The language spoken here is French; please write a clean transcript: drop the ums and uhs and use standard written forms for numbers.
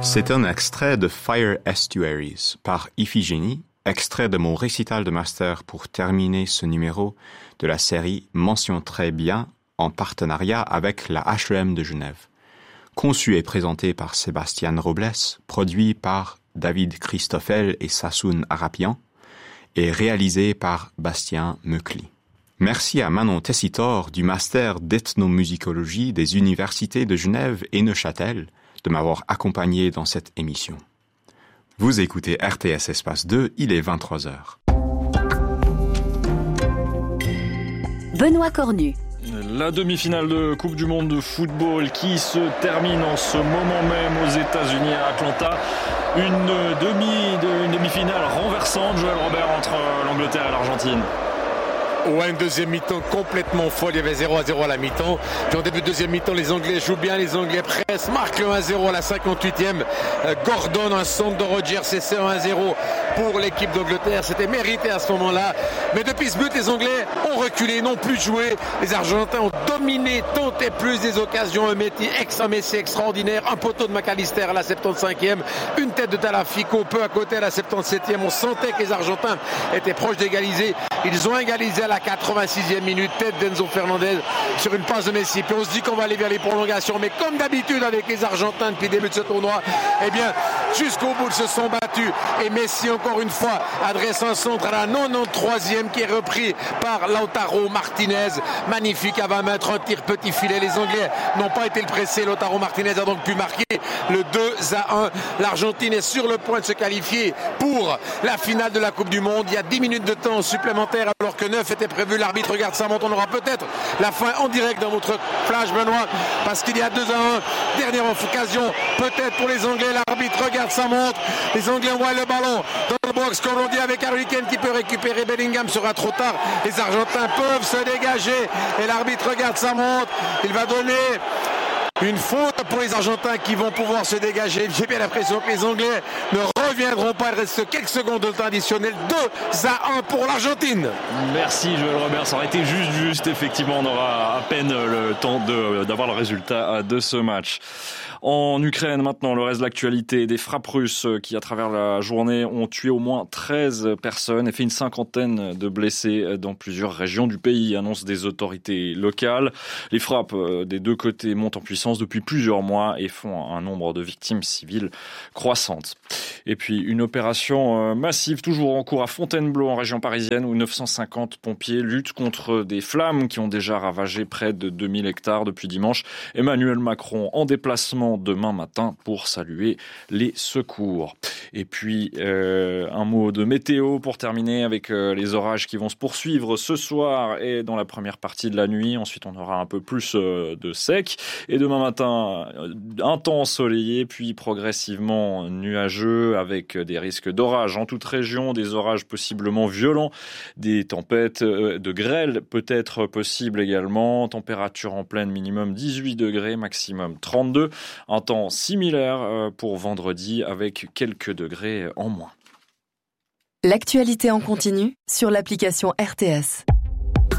C'est un extrait de Fire Estuaries par Iphigénie, extrait de mon récital de master pour terminer ce numéro de la série Mention très bien en partenariat avec la HEM de Genève. Conçu et présenté par Sébastien Robles, produit par David Christoffel et Sassoon Arapian, et réalisé par Bastien Meucli. Merci à Manon Tessitor du Master d'ethnomusicologie des universités de Genève et Neuchâtel de m'avoir accompagné dans cette émission. Vous écoutez RTS Espace 2, il est 23h. Benoît Cornu. La demi-finale de Coupe du Monde de football qui se termine en ce moment même aux États-Unis à Atlanta. Une demi-finale renversante, Joël Robert, entre l'Angleterre et l'Argentine. Ouais, une deuxième mi-temps complètement folle. Il y avait 0-0 à la mi-temps. Puis en début de deuxième mi-temps, les Anglais jouent bien, les Anglais pressent, marquent le 1-0 à la 58e. Gordon, un centre de Rodgers, c'est 1-0 pour l'équipe d'Angleterre. C'était mérité à ce moment-là. Mais depuis ce but, les Anglais ont reculé, n'ont plus joué. Les Argentins ont dominé tant et plus des occasions. Un Messi extraordinaire, un poteau de McAllister à la 75e, une tête de Talafico peu à côté à la 77e. On sentait que les Argentins étaient proches d'égaliser. Ils ont égalisé à la 86e minute, tête d'Enzo Fernandez sur une passe de Messi. Puis on se dit qu'on va aller vers les prolongations. Mais comme d'habitude avec les Argentins depuis le début de ce tournoi, eh bien, jusqu'au bout, ils se sont battus. Et Messi, encore une fois, adresse un centre à la 93e qui est repris par Lautaro Martinez. Magnifique à 20 mètres, un tir petit filet. Les Anglais n'ont pas été le pressé. Lautaro Martinez a donc pu marquer le 2-1. L'Argentine est sur le point de se qualifier pour la finale de la Coupe du Monde. Il y a 10 minutes de temps supplémentaire alors que 9 était prévu. L'arbitre regarde sa montre. On aura peut-être la fin en direct dans votre flash, Benoît, parce qu'il y a 2-1. Dernière occasion peut-être pour les Anglais. L'arbitre regarde sa montre. Les Anglais voient le ballon dans le box, comme on dit, avec Harry Kane qui peut récupérer. Bellingham sera trop tard. Les Argentins peuvent se dégager et l'arbitre regarde sa montre. Il va donner une faute pour les Argentins qui vont pouvoir se dégager. J'ai bien l'impression que les Anglais ne reviendront pas. Il reste quelques secondes de temps additionnel. 2-1 pour l'Argentine. Merci Joël Robert. Ça aurait été juste. Effectivement, on aura à peine le temps d'avoir le résultat de ce match. En Ukraine, maintenant, le reste de l'actualité, des frappes russes qui, à travers la journée, ont tué au moins 13 personnes et fait une 50aine de blessés dans plusieurs régions du pays, annoncent des autorités locales. Les frappes des deux côtés montent en puissance depuis plusieurs mois et font un nombre de victimes civiles croissante. Et puis, une opération massive, toujours en cours à Fontainebleau, en région parisienne, où 950 pompiers luttent contre des flammes qui ont déjà ravagé près de 2000 hectares depuis dimanche. Emmanuel Macron en déplacement demain matin pour saluer les secours. Et puis un mot de météo pour terminer avec les orages qui vont se poursuivre ce soir et dans la première partie de la nuit. Ensuite, on aura un peu plus de sec. Et demain matin, un temps ensoleillé, puis progressivement nuageux avec des risques d'orage en toute région, des orages possiblement violents, des tempêtes de grêle peut-être possibles également. Température en pleine minimum 18 degrés, maximum 32. Un temps similaire pour vendredi avec quelques degrés en moins. L'actualité en continu sur l'application RTS.